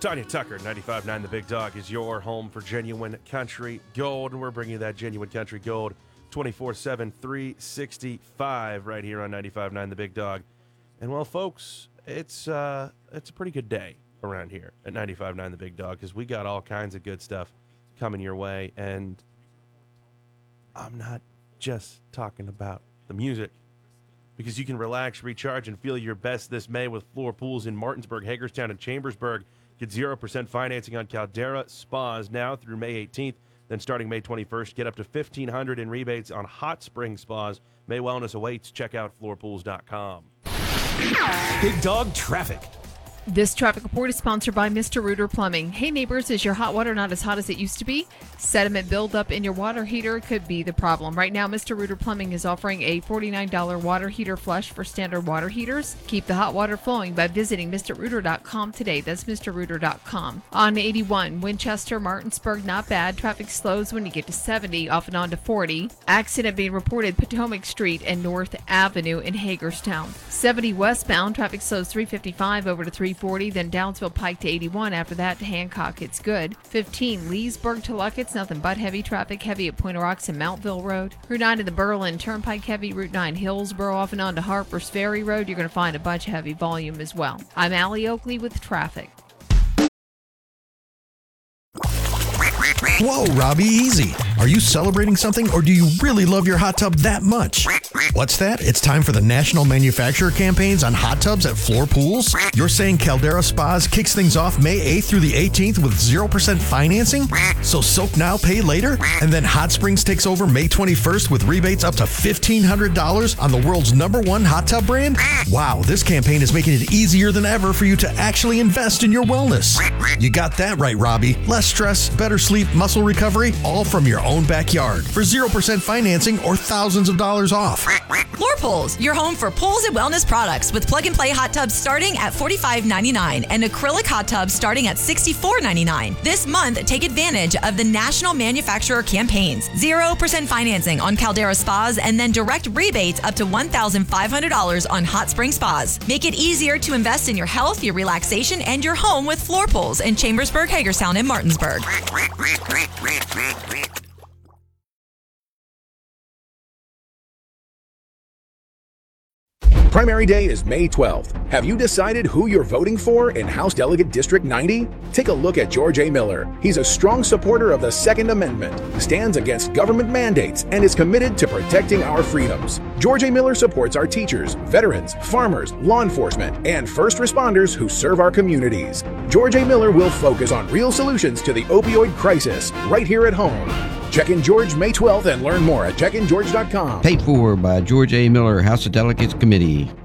Tanya Tucker, 95.9 The Big Dog, is your home for genuine country gold. And we're bringing you that genuine country gold 24/7, 365 right here on 95.9 The Big Dog. And, well, folks, it's a pretty good day around here at 95.9 The Big Dog because we got all kinds of good stuff coming your way. And I'm not just talking about the music, because you can relax, recharge, and feel your best this May with Floor Pools in Martinsburg, Hagerstown, and Chambersburg. Get 0% financing on Caldera Spas now through May 18th. Then starting May 21st, get up to $1,500 in rebates on Hot Spring Spas. May Wellness awaits. Check out floorpools.com. Big Dog Traffic. This traffic report is sponsored by Mr. Rooter Plumbing. Hey neighbors, is your hot water not as hot as it used to be? Sediment buildup in your water heater could be the problem. Right now, Mr. Rooter Plumbing is offering a $49 water heater flush for standard water heaters. Keep the hot water flowing by visiting MrRooter.com today. That's MrRooter.com. On 81, Winchester, Martinsburg, not bad. Traffic slows when you get to 70, off and on to 40. Accident being reported Potomac Street and North Avenue in Hagerstown. 70 westbound, traffic slows 355 over to 340, then Downsville Pike to 81. After that to Hancock, it's good. 15, Leesburg to Luckett's, nothing but heavy traffic. Heavy at Point of Rocks and Mountville Road. Route 9 to the Berlin Turnpike heavy. Route 9 Hillsboro off and on to Harpers Ferry Road. You're going to find a bunch of heavy volume as well. I'm Allie Oakley with traffic. Whoa, Robbie, easy. Are you celebrating something, or do you really love your hot tub that much? What's that? It's time for the National Manufacturer Campaigns on hot tubs at Floor Pools? You're saying Caldera Spas kicks things off May 8th through the 18th with 0% financing? So soak now, pay later? And then Hot Springs takes over May 21st with rebates up to $1,500 on the world's #1 hot tub brand? Wow, this campaign is making it easier than ever for you to actually invest in your wellness. You got that right, Robbie. Less stress, better sleep, muscle recovery, all from your own backyard for 0% financing or thousands of dollars off. Floor Pools, your home for pools and wellness products, with plug-and-play hot tubs starting at $45.99 and acrylic hot tubs starting at $64.99. This month, take advantage of the National Manufacturer Campaigns. 0% financing on Caldera Spas, and then direct rebates up to $1,500 on Hot Spring Spas. Make it easier to invest in your health, your relaxation, and your home with Floor Pools in Chambersburg, Hagerstown, and Martinsburg. Primary day is May 12th. Have you decided who you're voting for in House Delegate District 90? Take a look at George A. Miller. He's a strong supporter of the Second Amendment, stands against government mandates, and is committed to protecting our freedoms. George A. Miller supports our teachers, veterans, farmers, law enforcement, and first responders who serve our communities. George A. Miller will focus on real solutions to the opioid crisis right here at home. Check in George May 12th and learn more at checkingeorge.com. Paid for by George A. Miller, House of Delegates Committee.